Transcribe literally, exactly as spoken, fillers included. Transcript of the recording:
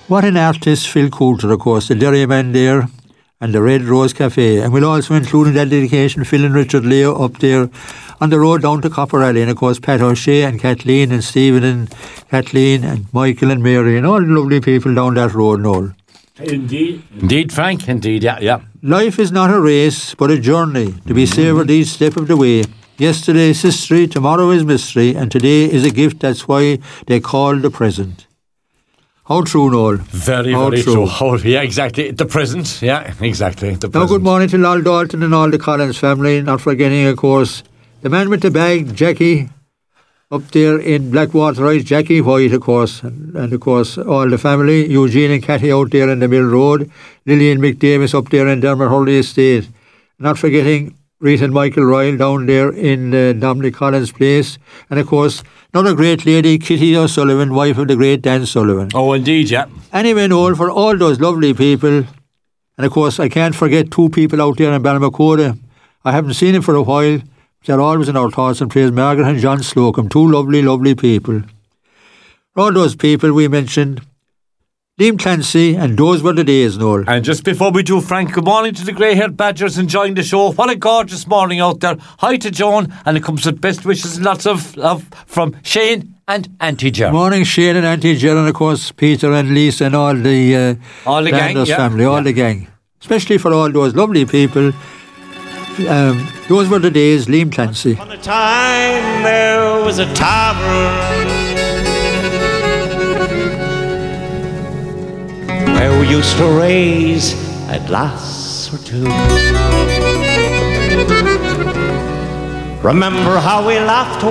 What an artist, Phil Coulter, of course, the Derryman there, and the Red Rose Cafe. And we'll also include in that dedication Phil and Richard Leo up there on the road down to Copper Alley. And of course Pat O'Shea and Kathleen and Stephen and Kathleen and Michael and Mary and all the lovely people down that road and all. Indeed. Indeed, Frank. Indeed, yeah, yeah. Life is not a race, but a journey to be savoured each step of the way. Yesterday is history, tomorrow is mystery, and today is a gift. That's why they call the present. How true, Noel. Very, How very true. true. How, yeah, exactly. The present. Yeah, exactly. The present. Now, good morning to Lol Dalton and all the Collins family. Not forgetting, of course, the man with the bag, Jackie, up there in Blackwater Rise, Jackie White, of course, and, and of course all the family, Eugene and Cathy out there in the Mill Road, Lillian McDavis up there in Dermot Hurley Estate. Not forgetting Rita and Michael Ryle down there in uh, Dominic Collins' place, and of course another great lady, Kitty O'Sullivan, wife of the great Dan Sullivan. Oh, indeed, yeah. Anyway, Noel, for all those lovely people, and of course I can't forget two people out there in Balmacoda. I haven't seen them for a while. They're always in our thoughts and prayers. Margaret and John Slocum, two lovely, lovely people. All those people we mentioned, Liam Clancy, and those were the days, Noel. And just before we do, Frank, good morning to the grey-haired Badgers enjoying the show. What a gorgeous morning out there. Hi to Joan, and it comes with best wishes and lots of love from Shane and Auntie Ger. Morning, Shane and Auntie Ger, and of course Peter and Lisa and all the uh, all the gang, yeah. family, all yeah. the gang. Especially for all those lovely people. Um, those were the days, Liam Clancy. On a time there was a tavern where we used to raise a glass or two. Remember how we laughed